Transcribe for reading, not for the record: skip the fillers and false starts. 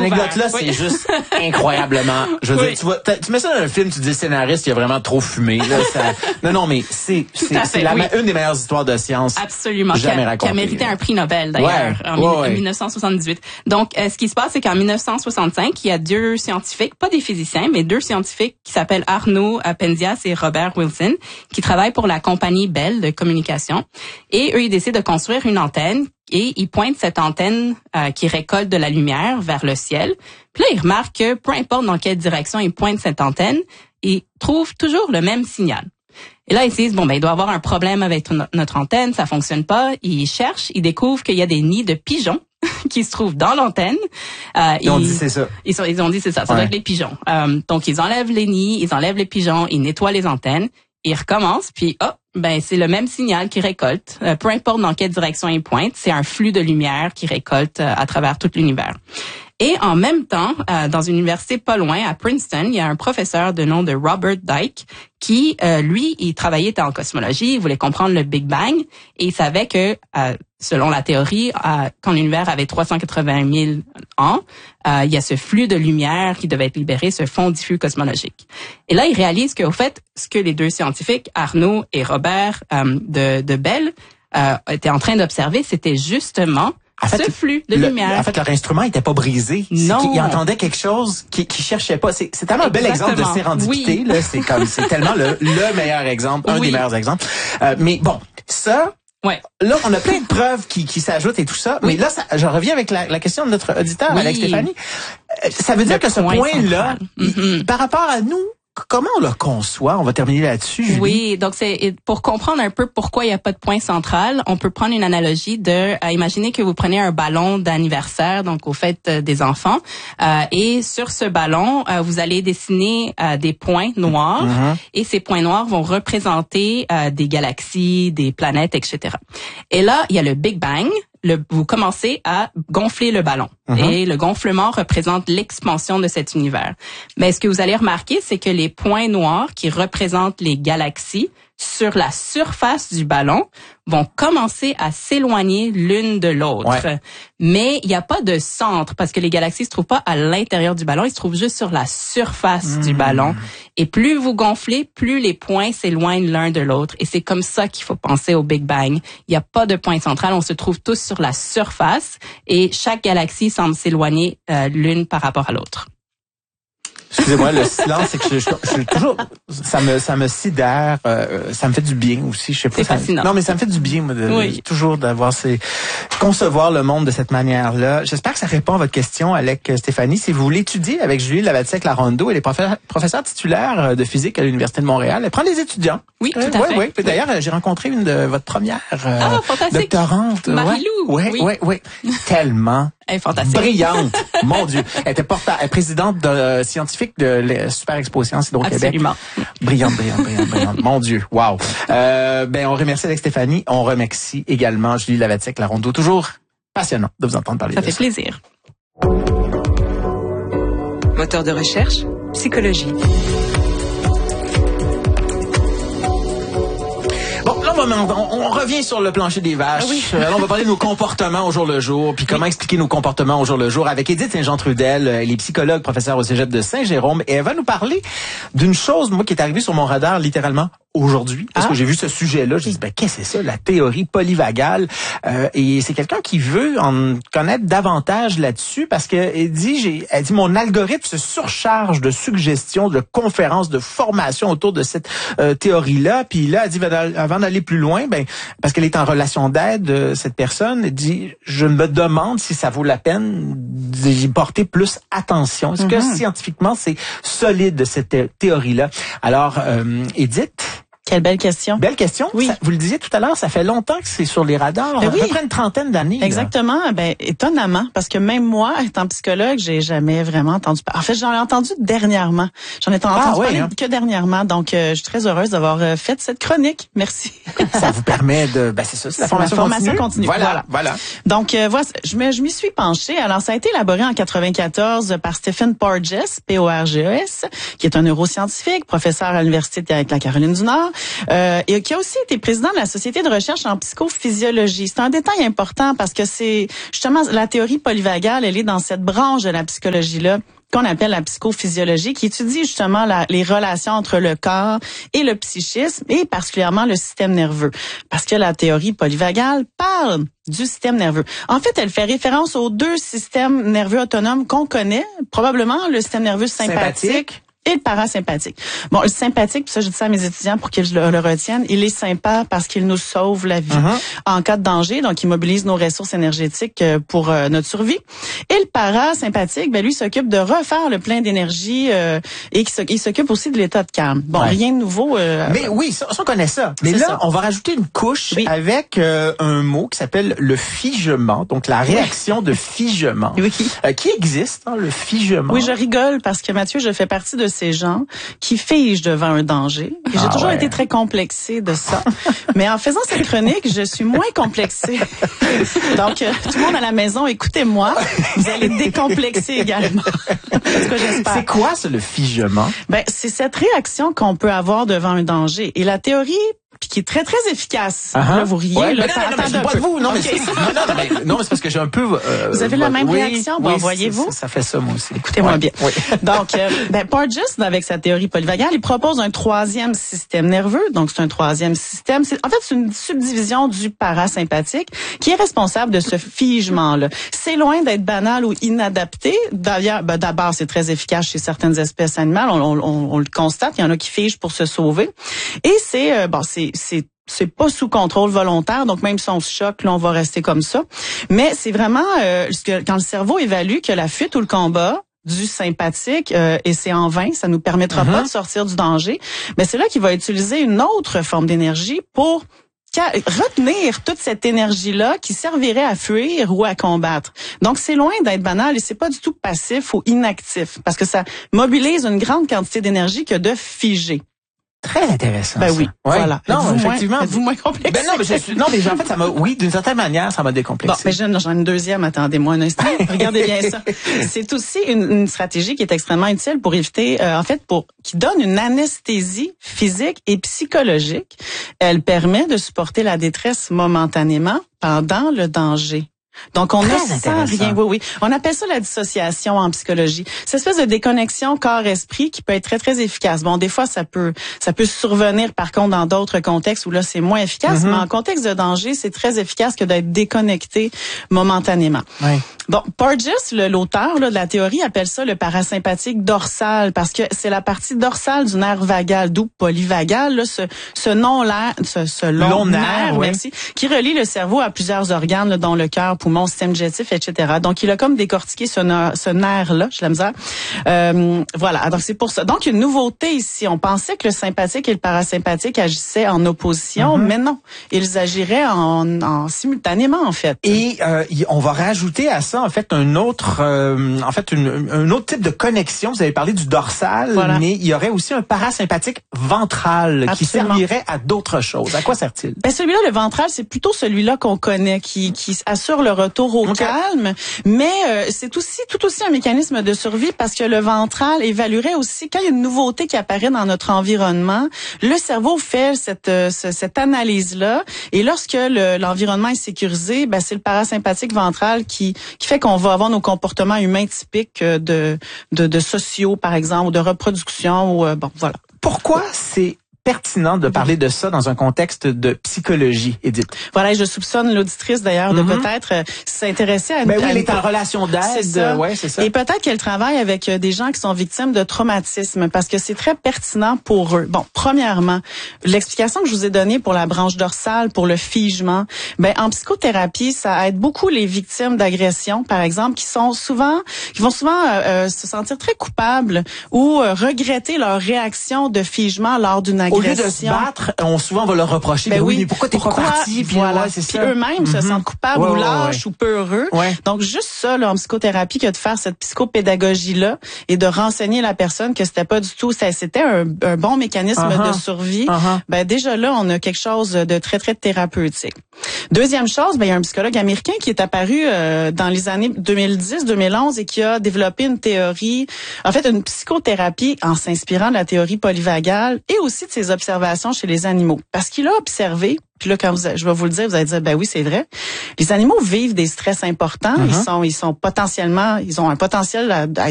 anecdote-là, c'est juste incroyablement... Je veux dire, tu mets ça dans un film, tu dis scénariste, il a vraiment trop fumé. Là, non, mais c'est une des meilleures histoires de science jamais racontées. Qui a mérité un prix Nobel, d'ailleurs, en 1978. Donc, ce qui se passe, c'est qu'en 1965, il y a deux scientifiques, pas des physiciens, mais deux scientifiques qui s'appellent Arno Penzias et Robert Wilson, qui travaillent pour la compagnie Bell de communication. Et eux, ils décident de construire une antenne et ils pointent cette antenne qui récolte de la lumière vers le ciel. Puis là, ils remarquent que peu importe dans quelle direction ils pointent cette antenne, ils trouvent toujours le même signal. Et là, ils se disent, il doit y avoir un problème avec notre antenne, ça fonctionne pas. Ils cherchent, ils découvrent qu'il y a des nids de pigeons qui se trouvent dans l'antenne. Ils ont dit c'est ça. Ils ont dit c'est ça, ça doit être les pigeons. Donc, ils enlèvent les nids, ils enlèvent les pigeons, ils nettoient les antennes, ils recommencent, puis c'est le même signal qu'ils récoltent. Peu importe dans quelle direction ils pointent, c'est un flux de lumière qu'ils récoltent à travers tout l'univers. Et en même temps, dans une université pas loin, à Princeton, il y a un professeur de nom de Robert Dicke qui, lui, il travaillait en cosmologie, il voulait comprendre le Big Bang et il savait que, selon la théorie, quand l'univers avait 380 000 ans, il y a ce flux de lumière qui devait être libéré, ce fond diffus cosmologique. Et là, il réalise qu'au fait, ce que les deux scientifiques, Arno et Robert de Bell, étaient en train d'observer, c'était justement ce flux de lumière. En fait, leur instrument était pas brisé. Non. Ils entendaient quelque chose qu'ils cherchaient pas. C'est tellement un bel exemple de sérendipité. Là, c'est tellement le meilleur exemple, un des meilleurs exemples. Mais bon, ça. Ouais. Là, on a plein de preuves qui s'ajoutent et tout ça. Mais là, je reviens avec la question de notre auditeur, Alex Stéphanie. Ça veut dire que ce point-là, par rapport à nous, comment on le conçoit? On va terminer là-dessus, Julie. Oui, donc c'est pour comprendre un peu pourquoi il n'y a pas de point central, on peut prendre une analogie imaginez que vous prenez un ballon d'anniversaire, donc au fait des enfants, et sur ce ballon, vous allez dessiner des points noirs, et ces points noirs vont représenter des galaxies, des planètes, etc. Et là, il y a le Big Bang. Vous commencez à gonfler le ballon. Et le gonflement représente l'expansion de cet univers. Mais ce que vous allez remarquer, c'est que les points noirs qui représentent les galaxies sur la surface du ballon vont commencer à s'éloigner l'une de l'autre. Ouais. Mais il n'y a pas de centre parce que les galaxies se trouvent pas à l'intérieur du ballon, ils se trouvent juste sur la surface du ballon. Et plus vous gonflez, plus les points s'éloignent l'un de l'autre. Et c'est comme ça qu'il faut penser au Big Bang. Il n'y a pas de point central, on se trouve tous sur la surface et chaque galaxie semble s'éloigner l'une par rapport à l'autre. Excusez-moi, le silence, c'est que je suis toujours, ça me sidère, ça me fait du bien aussi, je sais pas. C'est fascinant. Non, mais ça me fait du bien, moi, toujours d'avoir concevoir le monde de cette manière-là. J'espère que ça répond à votre question, Alex Stéphanie. Si vous voulez étudier avec Julie Lavadisek-Larondeau, elle est professeure titulaire de physique à l'Université de Montréal. Elle prend des étudiants. Oui, tout à fait. Oui. D'ailleurs, j'ai rencontré une de votre première doctorante. Marie-Lou. Oui. Tellement. Elle est fantastique. Brillante. Mon Dieu. Elle était présidente scientifique de Super Expo Sciences Hydro-Québec. Absolument. Brillante. Mon Dieu. Wow. On remercie Alex Stéphanie. On remercie également Julie Lavadisek-Larondeau. Toujours passionnant de vous entendre parler de ça. Ça fait plaisir. Moteur de recherche, psychologie. Bon, là, on revient sur le plancher des vaches. Ah oui. Là, on va parler de nos comportements au jour le jour, puis comment expliquer nos comportements au jour le jour avec Édith Saint-Jean-Trudel. Elle est psychologue, professeure au Cégep de Saint-Jérôme, et elle va nous parler d'une chose, moi, qui est arrivée sur mon radar littéralement aujourd'hui, parce que j'ai vu ce sujet-là, j'ai dit, qu'est-ce que c'est ça, la théorie polyvagale? Et c'est quelqu'un qui veut en connaître davantage là-dessus, parce que elle dit, mon algorithme se surcharge de suggestions, de conférences, de formations autour de cette théorie-là. Puis là, elle dit, avant d'aller plus loin, parce qu'elle est en relation d'aide, cette personne, elle dit, je me demande si ça vaut la peine d'y porter plus attention. Est-ce que scientifiquement, c'est solide, cette théorie-là? Alors, Édith, quelle belle question. Belle question. Oui. Vous le disiez tout à l'heure, ça fait longtemps que c'est sur les radars. À peu près une trentaine d'années. Exactement. Étonnamment, parce que même moi, étant psychologue, j'ai jamais vraiment entendu parler. En fait, j'en ai entendu dernièrement. J'en ai entendu parler que dernièrement. Donc, je suis très heureuse d'avoir fait cette chronique. Merci. Ça vous permet de... c'est ça, c'est la formation continue. Voilà. Donc, voilà, je m'y suis penchée. Alors, ça a été élaboré en 94 par Stephen Porges, Porges, qui est un neuroscientifique, professeur à l'Université de la Caroline du Nord. et qui a aussi été président de la Société de recherche en psychophysiologie. C'est un détail important parce que c'est justement la théorie polyvagale, elle est dans cette branche de la psychologie-là qu'on appelle la psychophysiologie, qui étudie justement les relations entre le corps et le psychisme, et particulièrement le système nerveux. Parce que la théorie polyvagale parle du système nerveux. En fait, elle fait référence aux deux systèmes nerveux autonomes qu'on connaît, probablement le système nerveux sympathique et le parasympathique. Bon, le sympathique, puis ça, je dis ça à mes étudiants pour qu'ils le retiennent, il est sympa parce qu'il nous sauve la vie en cas de danger, donc il mobilise nos ressources énergétiques pour notre survie. Et le parasympathique, ben lui s'occupe de refaire le plein d'énergie et il s'occupe aussi de l'état de calme. Bon, rien de nouveau. Mais oui, ça, on connaît ça. Mais là, ça. On va rajouter une couche avec un mot qui s'appelle le figement, donc la réaction de figement, qui existe, hein, le figement. Oui, je rigole parce que Mathieu, je fais partie de ces gens qui figent devant un danger. Et j'ai toujours été très complexée de ça. Mais en faisant cette chronique, je suis moins complexée. Donc, tout le monde à la maison, écoutez-moi. Vous allez décomplexer également. C'est ce que j'espère. C'est quoi, ça, le figement? Ben, c'est cette réaction qu'on peut avoir devant un danger. Et la théorie puis qui est très, très efficace. Là, vous riez. Là, non, pas de vous. Non, mais c'est parce que j'ai un peu... vous avez la même réaction? Bon, voyez-vous? Ça fait ça, moi aussi. Écoutez-moi bien. Oui. Donc, Porges, avec sa théorie polyvagale, il propose un troisième système nerveux. Donc, c'est un troisième système. En fait, c'est une subdivision du parasympathique qui est responsable de ce figement-là. C'est loin d'être banal ou inadapté. D'ailleurs, d'abord, c'est très efficace chez certaines espèces animales. On le constate. Il y en a qui figent pour se sauver. Et c'est pas sous contrôle volontaire, donc même si on se choque, là, on va rester comme ça. Mais c'est vraiment quand le cerveau évalue que la fuite ou le combat du sympathique, et c'est en vain, ça nous permettra pas de sortir du danger, mais c'est là qu'il va utiliser une autre forme d'énergie pour retenir toute cette énergie-là qui servirait à fuir ou à combattre. Donc, c'est loin d'être banal et c'est pas du tout passif ou inactif parce que ça mobilise une grande quantité d'énergie que de figer. Très intéressant. Ben oui, voilà. Non, effectivement. Êtes-vous moins complexé? Ben non, mais en fait, ça m'a, d'une certaine manière, ça m'a décomplexé. Bon, mais j'en ai une deuxième. Attendez-moi un instant. Regardez bien ça. C'est aussi une stratégie qui est extrêmement utile pour éviter, qui donne une anesthésie physique et psychologique. Elle permet de supporter la détresse momentanément pendant le danger. Donc, on ne sent rien. Oui. On appelle ça la dissociation en psychologie. Cette espèce de déconnexion corps-esprit qui peut être très, très efficace. Bon, des fois, ça peut survenir, par contre, dans d'autres contextes où là, c'est moins efficace. Mais en contexte de danger, c'est très efficace que d'être déconnecté momentanément. Oui. Bon, Porges, l'auteur de la théorie, appelle ça le parasympathique dorsal parce que c'est la partie dorsale du nerf vagal, d'où polyvagal, là, ce long nerf, merci, qui relie le cerveau à plusieurs organes, là, dont le cœur, poumon, système digestif, etc. Donc, il a comme décortiqué ce nerf-là, j'ai la misère. Voilà, donc c'est pour ça. Donc, une nouveauté ici. On pensait que le sympathique et le parasympathique agissaient en opposition, mais non. Ils agiraient en simultanément, en fait. Et on va rajouter à ça, en fait, un autre type de connexion. Vous avez parlé du dorsal, mais il y aurait aussi un parasympathique ventral qui servirait à d'autres choses. À quoi sert-il? Ben, celui-là, le ventral, c'est plutôt celui-là qu'on connaît, qui assure le retour au calme, mais c'est tout aussi un mécanisme de survie parce que le ventral évaluerait aussi quand il y a une nouveauté qui apparaît dans notre environnement, le cerveau fait cette analyse-là et lorsque l'environnement est sécurisé, ben c'est le parasympathique ventral qui fait qu'on va avoir nos comportements humains typiques de sociaux, par exemple, ou de reproduction, ou voilà. Pourquoi c'est pertinent de parler de ça dans un contexte de psychologie, Édith? Voilà, et je soupçonne l'auditrice d'ailleurs de peut-être s'intéresser à... Ben oui, elle est en relation d'aide. C'est ça. Et peut-être qu'elle travaille avec des gens qui sont victimes de traumatisme parce que c'est très pertinent pour eux. Bon, premièrement, l'explication que je vous ai donnée pour la branche dorsale, pour le figement, ben en psychothérapie, ça aide beaucoup les victimes d'agression, par exemple, qui vont souvent se sentir très coupables ou regretter leur réaction de figement lors d'une agression. Au lieu de se battre, on souvent va leur reprocher. Ben oui, mais pourquoi t'es pas parti? Puis eux-mêmes se sentent coupables ou lâches ou peureux. Donc juste ça, là, en psychothérapie, que de faire cette psychopédagogie-là et de renseigner la personne que c'était pas du tout, c'était un bon mécanisme de survie. Ben déjà là, on a quelque chose de très très thérapeutique. Deuxième chose, ben il y a un psychologue américain qui est apparu dans les années 2010-2011 et qui a développé une théorie, en fait une psychothérapie en s'inspirant de la théorie polyvagale et aussi de ses ses observations chez les animaux. Parce qu'il a observé, puis là, je vais vous le dire, vous allez dire, ben oui, c'est vrai. Les animaux vivent des stress importants. Ils ont un potentiel à